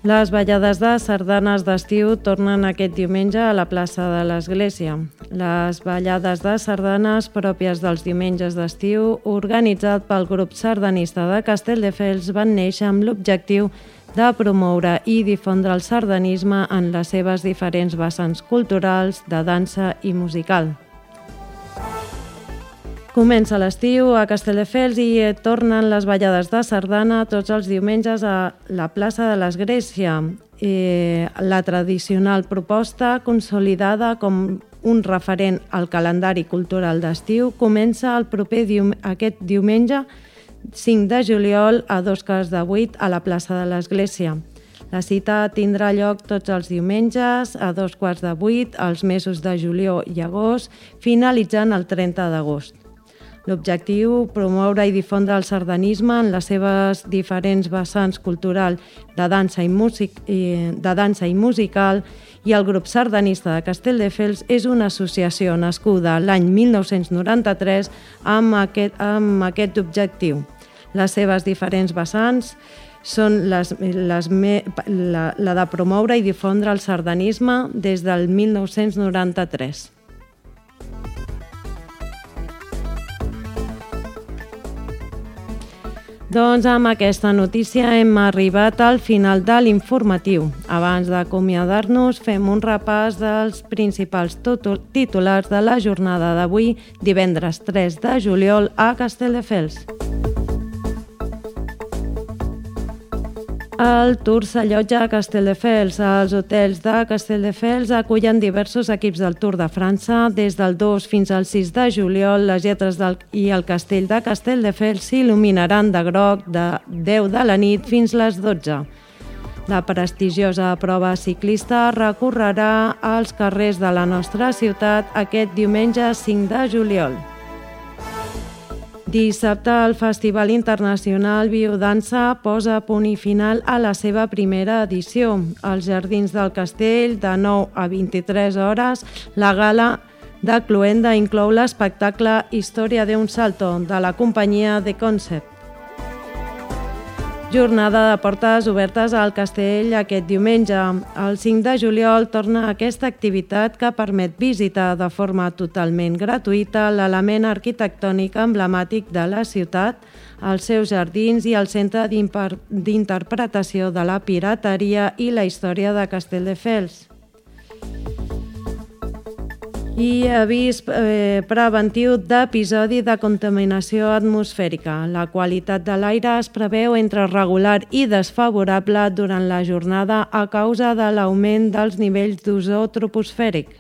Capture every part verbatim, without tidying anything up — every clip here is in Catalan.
Les ballades de sardanes d'estiu tornen aquest diumenge a la plaça de l'Església. Les ballades de sardanes pròpies dels diumenges d'estiu, organitzat pel grup sardanista de Castelldefels, van néixer amb l'objectiu de promoure i difondre el sardanisme en les seves diferents vessants culturals, de dansa i musical. Comença l'estiu a Castelldefels i tornen les ballades de sardana tots els diumenges a la plaça de l'Església. Eh, la tradicional proposta, consolidada com un referent al calendari cultural d'estiu, comença el proper dium aquest diumenge cinc de juliol a dos quarts de vuit a la plaça de l'Església. La cita tindrà lloc tots els diumenges a dos quarts de vuit als mesos de juliol i agost, finalitzant el trenta d'agost. L'objectiu, promoure i difondre el sardanisme en les seves diferents vessants cultural de dansa i, music, de dansa i musical, i el grup sardanista de Castelldefels és una associació nascuda l'any mil nou-cents noranta-tres amb aquest, amb aquest objectiu. Les seves diferents vessants són les, les, la, la de promoure i difondre el sardanisme des del mil nou-cents noranta-tres. Doncs amb aquesta notícia hem arribat al final de l'informatiu. Abans d'acomiadar-nos, fem un repàs dels principals titulars de la jornada d'avui, divendres tres de juliol, a Castelldefels. El Tour s'allotja a Castelldefels. Els hotels de Castelldefels acullen diversos equips del Tour de França. Des del dos fins al sis de juliol, les lletres del, i el castell de Castelldefels s'il·luminaran de groc de deu de la nit fins les dotze. La prestigiosa prova ciclista recorrerà els carrers de la nostra ciutat aquest diumenge cinc de juliol. Dissabte, el Festival Internacional Biodansa posa punt i final a la seva primera edició. Als Jardins del Castell, de nou a vint-i-tres hores, la gala de cloenda inclou l'espectacle Història d'un salto, de la companyia The Concept. Jornada de portes obertes al castell aquest diumenge. El cinc de juliol torna aquesta activitat que permet visitar de forma totalment gratuïta l'element arquitectònic emblemàtic de la ciutat, els seus jardins i el centre d'interpretació de la pirateria i la història de Castelldefels. I avís eh, preventiu d'episodi de contaminació atmosfèrica. La qualitat de l'aire es preveu entre regular i desfavorable durant la jornada a causa de l'augment dels nivells d'ozó troposfèric.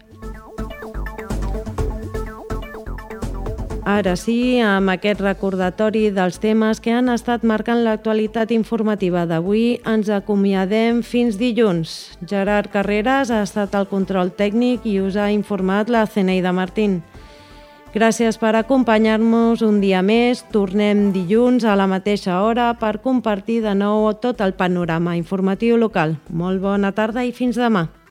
Ara sí, amb aquest recordatori dels temes que han estat marcant l'actualitat informativa d'avui, ens acomiadem fins dilluns. Gerard Carreras ha estat al control tècnic i us ha informat la Zeneida Martín. Gràcies per acompanyar-nos un dia més. Tornem dilluns a la mateixa hora per compartir de nou tot el panorama informatiu local. Molt bona tarda i fins demà.